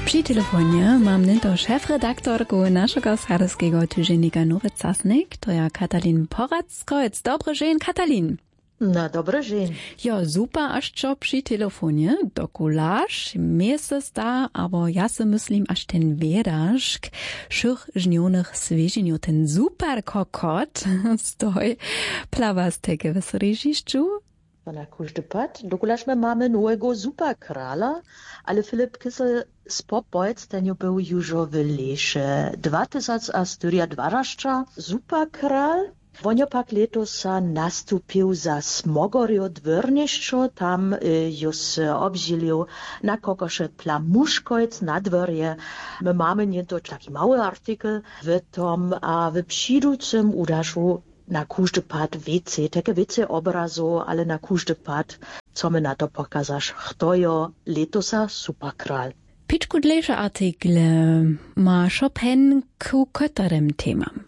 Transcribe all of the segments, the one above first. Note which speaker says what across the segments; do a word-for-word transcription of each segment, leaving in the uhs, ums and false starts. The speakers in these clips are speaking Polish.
Speaker 1: Przy telefonie mam nento szefredaktorku naszego sarskiego tygodnika Nowy Czasnik, to ja Katalin Porackoec. Dobry dzień, Katalin.
Speaker 2: No, dobry dzień.
Speaker 1: Ja, super, aż co przy telefonie, dokularz, miejsce sta, aber ja se myślim, aż ten wiedaszk, szych żnionych swieżeniu, ten super kokot, stoj, plawa z tege w režišću.
Speaker 2: Na każdy pad, dokularz my mamy nowego superkrala, ale Filip Kissel spopojc ten był już w lesie dwa tysiące dwadzieścia superkral. Wonio pak letosa nastupił za Smogorio dwórniszczo, tam y, już obzilił na kokosze plamuszkojc na dworje. My mamy nie to taki mały artykel w tom, a w przyjducym udażu na każdy pad wiece, takie wiece obrazu, ale na każdy pad, co my na to pokazasz, kto jo letosa superkral.
Speaker 1: Piczku dlejsze artykle ma Chopin ku kotarem temam.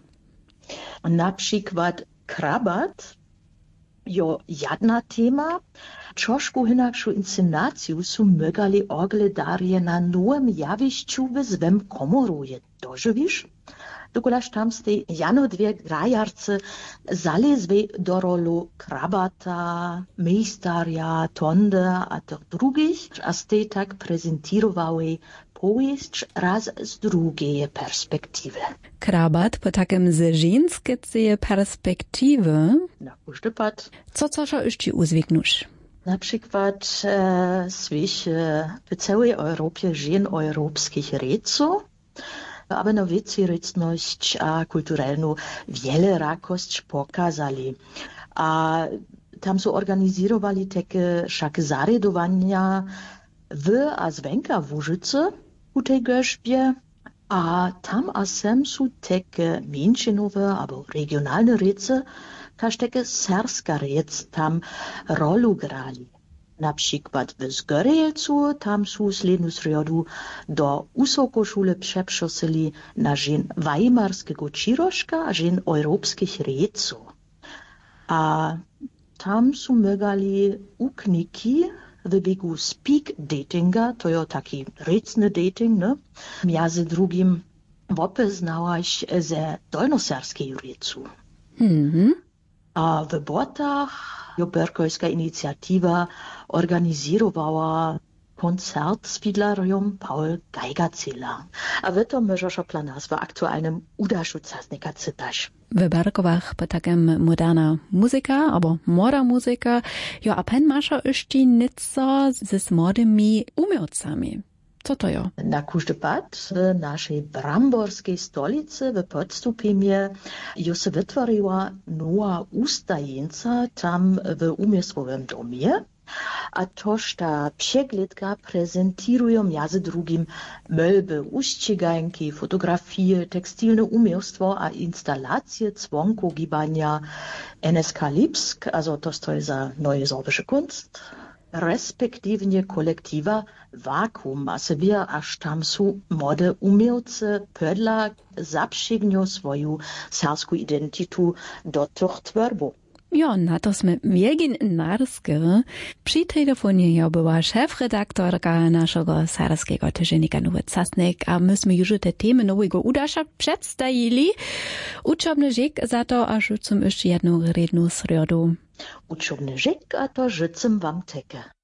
Speaker 2: Na przykład krabat, jo jadna tema, troszkę inakšu inscenaciju su mögali ogledarje na nowym jawišću w zwem komoru. Je dożywisz? Dokulaż tam z tej jano dwie grajarce zalezły do rolu krabata, mejstarja, tonde, a tych drugich, a z tej tak prezentowały powieść raz z drugiej perspektywy.
Speaker 1: Krabat po takim z żeńskiej perspektywy?
Speaker 2: Na każdy pad.
Speaker 1: Co co się jeszcze uzwiknusz?
Speaker 2: Na przykład e, słysz e, w całej Europie żen europejskich recu, aber na wieciryczność a kulturalną wiele rakość pokazali. A tam są organizowali takie wszak zaredowania w a zwenka w Łużycy u tej gorzbie, a tam a sem są takie mięszynowe albo regionalne rece, każ takie serska rec tam rolu grali. Na przykład w Zgorjelcu, tam są slednu sredu do Usokoszule przeprzosili na żen weimarskiego Čiroška a żen europejskich reców. A tam są mögali ukniki w biegu speak datinga, to jo taki recny dating, ne? Między drugim wopeznałaś ze dolnoserskiej recu.
Speaker 1: Mhm.
Speaker 2: A w Botach jo Berkojska inicjatywa organizowała koncert z fidlarium Paul Geigerzähler. A w to możesz plan nazwa aktualnym udaszu czasnika cytasz.
Speaker 1: W Berkowach po takim moderna muzyka, albo moda muzyka, jo a pen masza jeszcze nieco z młodymi umiejętcami. Co to jo?
Speaker 2: Na każdy pad w naszej bramborskiej stolicy w Podstupimie jo se wytworzyła nowa ustajenca tam w umiejsłowym domie. A toż ta przeglądka prezentuje między drugim mölby, uściganki, fotografie, tekstilne umiejstwo a instalacje dzwonku gibania N S K Lipsk, also to stoi za neue sorbische Kunst, respektywnie kolektywa Vakuum, a sobie aż tam są młode umiejętce pödla zaprzygnią swoją serską identytu do tych tworbów.
Speaker 1: Ja, na to sme wiegin narskie. Przy telefonie ja była szefredaktorka naszego sarskiego tygodnika Nowy Czasnik, a myśmy już te temy nowego udasza przedstawili. Uczobny żyk za to, a rzucam jeszcze jedną redną sredu.
Speaker 2: Uczobny żyk, a to rzucam wam teke.